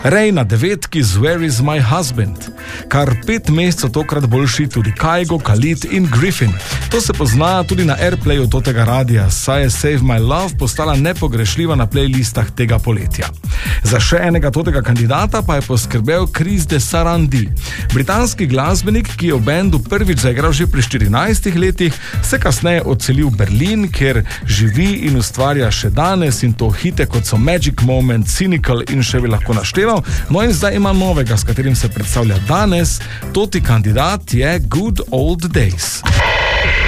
Ray na 9 z Where is my husband? Kar 5 mesecev tokrat boljši tudi Kygo, Khalid in Griffin. To se pozna tudi na Airplayu totega radija, saj je Save My Love postala nepogrešljiva na playlistah tega poletja. Za še enega totega kandidata pa je poskrbel Chris de Sarandi. Britanski glasbenik, ki je v bendu prvič zaigral že pri 14 letih, se kasneje odselil v Berlin, kjer živi in ustvarja še danes, in to hite kot so Magic Moment, Cynical in še bi lahko našteval. No in zdaj ima novega, s katerim se predstavlja danes. Toti kandidat je Good Old Days.